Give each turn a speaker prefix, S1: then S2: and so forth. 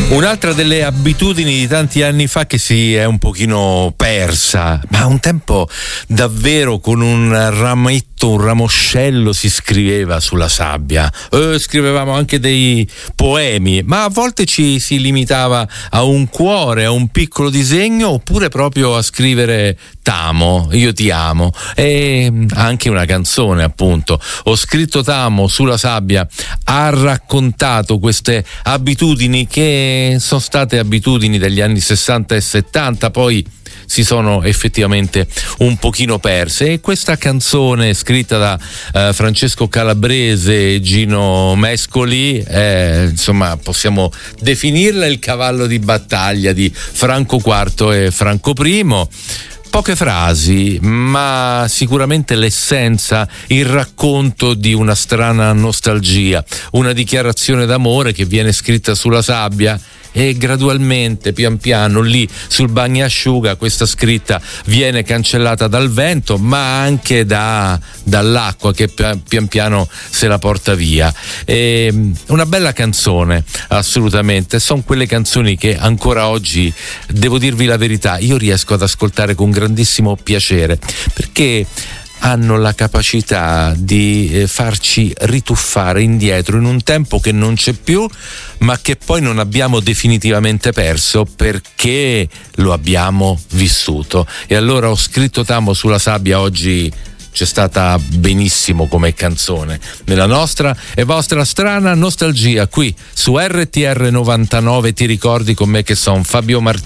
S1: Un'altra delle abitudini di tanti anni fa che si è un pochino persa, ma un tempo davvero con un rametto, un ramoscello si scriveva sulla sabbia, scrivevamo anche dei poemi, ma a volte ci si limitava a un cuore, a un piccolo disegno, oppure proprio a scrivere t'amo, io ti amo, e anche una canzone, appunto. Ho scritto t'amo sulla sabbia, ha raccontato queste abitudini che sono state abitudini degli anni 60 e 70, poi si sono effettivamente un pochino perse, e questa canzone scritta da Francesco Calabrese e Gino Mescoli, insomma possiamo definirla il cavallo di battaglia di Franco IV e Franco I. Poche frasi, ma sicuramente l'essenza, il racconto di una strana nostalgia, una dichiarazione d'amore che viene scritta sulla sabbia e gradualmente, pian piano, lì sul bagnasciuga, questa scritta viene cancellata dal vento, ma anche dall'acqua che pian piano se la porta via. Una bella canzone, assolutamente. Sono quelle canzoni che ancora oggi, devo dirvi la verità, io riesco ad ascoltare con grandissimo piacere, perché hanno la capacità di farci rituffare indietro in un tempo che non c'è più, ma che poi non abbiamo definitivamente perso perché lo abbiamo vissuto. E allora ho scritto t'amo sulla sabbia oggi c'è stata benissimo come canzone nella nostra e vostra strana nostalgia qui su RTR 99. Ti ricordi con me che sono Fabio Martini.